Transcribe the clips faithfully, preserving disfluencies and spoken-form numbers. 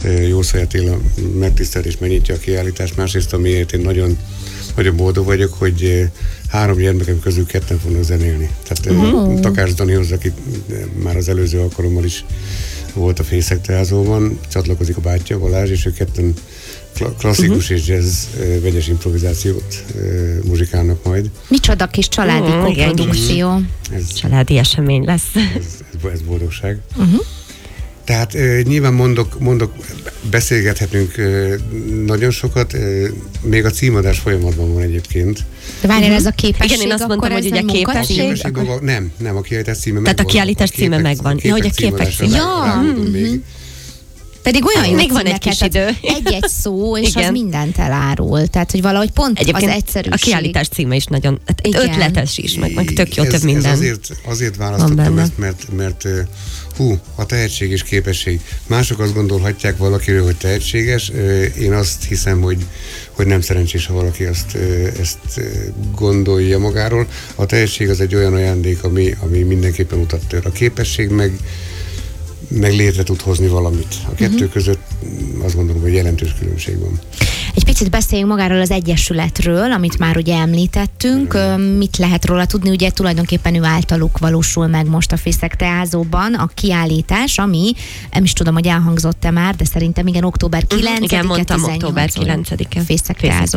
Jószai Attila megtisztelt és megnyitja a kiállítást, másrészt amiért én nagyon, nagyon boldog vagyok, hogy három gyermekem közül ketten fognak zenélni. Tehát uh-huh. Takács Danihoz, aki már az előző alkalommal is volt a Fészek Teázóban, csatlakozik a bátyja Balázs, és ők ketten klasszikus uh-huh. és jazz vegyes improvizációt muzsikálnak majd. Micsoda kis családi uh-huh. koprodukció. Ez, Családi esemény lesz. Ez, ez, ez boldogság. Uh-huh. Tehát e, nyilván mondok, mondok, beszélgethetünk e, nagyon sokat, e, még a címadás folyamatban van egyébként. De várjál, uh-huh. ez a képesség. Igen, én azt mondtam, hogy ugye a képesség. A képesség akkor... Nem, nem, a kiállítás címe megvan. Tehát a kiállítás címe megvan. Ja, hogy a képek címe. Ja, uh-huh. Pedig olyan jó még van egy kis idő. Egy-egy szó, és igen. az mindent elárul. Tehát, hogy valahogy pont egyébként az egyszerűség. A kiállítás címe is nagyon, hát ötletes is, meg, meg tök jó, ez, több minden. Ez azért, azért választottam ezt, mert, mert hú, a tehetség és képesség. Mások azt gondolhatják valakiről, hogy tehetséges. Én azt hiszem, hogy, hogy nem szerencsés, ha valaki azt, ezt gondolja magáról. A tehetség az egy olyan ajándék, ami, ami mindenképpen utat tör. A képesség meg meg létre tud hozni valamit. A kettő uh-huh. között azt gondolom, hogy jelentős különbség van. Egy picit beszéljünk magáról az egyesületről, amit már ugye említettünk. Uh-huh. Mit lehet róla tudni? Ugye tulajdonképpen ő általuk valósul meg most a Fészek Teázóban a kiállítás, ami, nem is tudom, hogy elhangzott-e már, de szerintem igen, október kilencedike, igen, mondtam, október kilencedike. Fészek Teázó.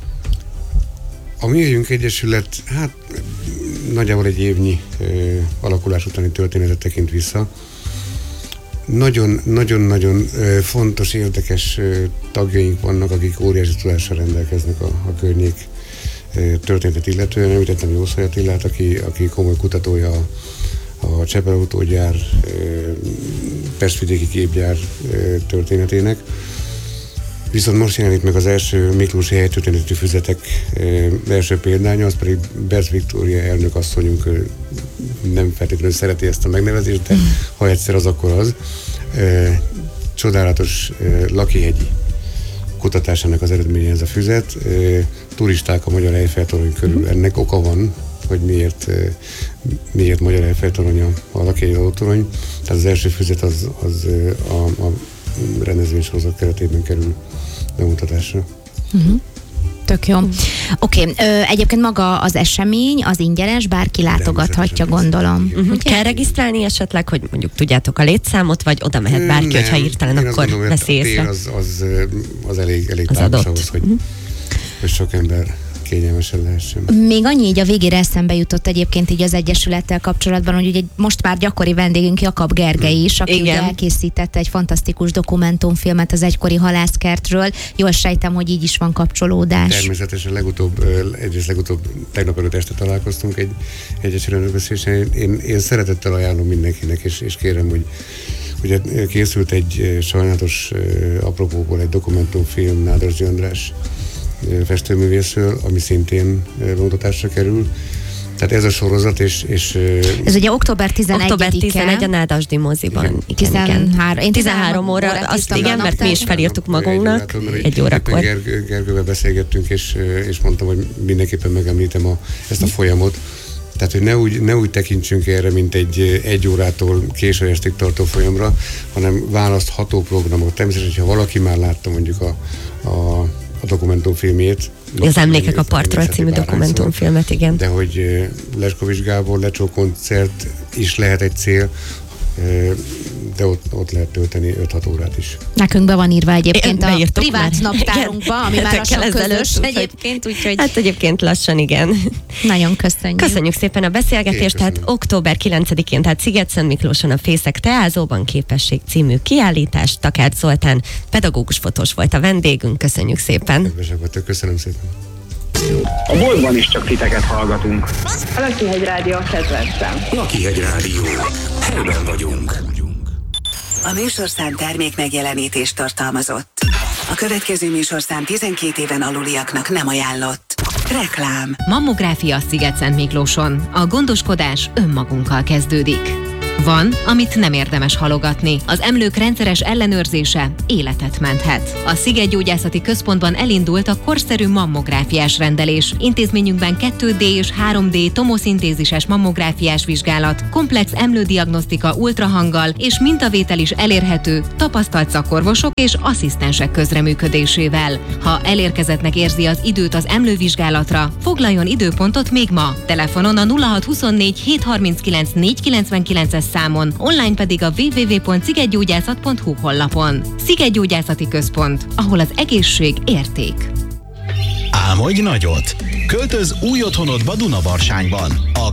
A Mi Éljünk Egyesület, hát nagyjából egy évnyi ö, alakulás utáni történetet tekint vissza. Nagyon-nagyon fontos, érdekes tagjaink vannak, akik óriási tudással rendelkeznek a, a környék történetet illetően. Említettem Jószai Attilát, aki, aki komoly kutatója a, a Csepel autógyár, Pestvidéki képgyár történetének. Viszont most jelenik meg az első miklósi helytörténeti füzetek első példánya, az pedig Berz Viktória elnök asszonyunk nem feltétlenül szereti ezt a megnevezést, de ha egyszer az, akkor az. Csodálatos lakihegyi kutatásának az eredménye ez a füzet. Turisták a Magyar Eiffel-torony körül. Ennek oka van, hogy miért, miért Magyar Eiffel-torony a lakihegyi autótorony. Tehát az első füzet az, az a, a rendezvénysorozat keretében kerül bemutatásra. Uh-huh. Tök jó. Oké, okay. Egyébként maga az esemény, az ingyenes, bárki látogathatja, gondolom. Uh-huh. Kell regisztrálni esetleg, hogy mondjuk tudjátok a létszámot, vagy oda mehet bárki, nem, hogyha hirtelen akkor gondolom, veszi észre? Az, az, az elég, elég tágos ahhoz, hogy, uh-huh. hogy sok ember kényelmesen lehessen. Még annyi így a végére eszembe jutott egyébként így az Egyesülettel kapcsolatban, hogy ugye most már gyakori vendégünk Jakab Gergely is, aki ugye elkészítette egy fantasztikus dokumentumfilmet az egykori halászkertről. Jól sejtem, hogy így is van kapcsolódás. Természetesen legutóbb, egyrészt legutóbb tegnap előtt este találkoztunk egy egyesület beszélésen. Én, én szeretettel ajánlom mindenkinek, és, és kérem, hogy ugye készült egy sajnálatos apropóból egy dokumentumfilm Nádas András festőművészről, ami szintén bemutatásra kerül. Tehát ez a sorozat, és... és ez ugye október tizenegyedike. október tizenegy a Nádasdy moziban. Igen, igen, tizenhárom, én tizenhárom óra, azt igen, mert mi is felírtuk magunknak egy, egy órakor. Gergő, Gergővel beszélgettünk, és, és mondtam, hogy mindenképpen megemlítem a, ezt a folyamot. Tehát, hogy ne úgy, ne úgy tekintsünk erre, mint egy egy órától késő estig tartó folyamra, hanem választható programok. Természetesen, hogyha valaki már látta mondjuk a, a, a dokumentumfilmjét. Az Emlékek a partról című dokumentumfilmet, igen. De hogy Leskovics Gábor lecsó koncert is lehet egy cél, de ott, ott lehet tölteni öt-hat órát is. Nekünk be van írva egyébként a privát már naptárunkba, ami már lassan közös egyébként, úgyhogy... Hát egyébként lassan, igen. Nagyon köszönjük. Köszönjük szépen a beszélgetést, tehát október kilencedikén, tehát Szigetszent Miklóson a Fészek Teázóban Képesség című kiállítás. Takács Zoltán pedagógus fotós volt a vendégünk, köszönjük szépen. Kedvesek vagytok, köszönöm szépen. A boltban is csak titeket hallgatunk. A Lakihegy Rádió a kedvencem. Lakihegy Rádió. Helyben vagyunk. A műsorszám termék megjelenítést tartalmazott. A következő műsorszám tizenkét éven aluliaknak nem ajánlott. Reklám. Mammográfia Szigetszent Miklóson. A gondoskodás önmagunkkal kezdődik. Van, amit nem érdemes halogatni. Az emlők rendszeres ellenőrzése életet menthet. A Szigetgyógyászati Központban elindult a korszerű mammográfiás rendelés. Intézményünkben kettő dé és három dé tomoszintézises mammográfiás vizsgálat, komplex emlődiagnosztika ultrahanggal és mintavétel is elérhető tapasztalt szakorvosok és asszisztensek közreműködésével. Ha elérkezettnek érzi az időt az emlővizsgálatra, foglaljon időpontot még ma. Telefonon a nulla hat huszonnégy hét harminckilenc négy kilencvenkilences számon, online pedig a double-u double-u double-u pont szigetgyógyászat pont hu honlapon. Szigetgyógyászati Központ, ahol az egészség érték. Álmodj nagyot! Költöz új otthonodba Dunabarsányban. A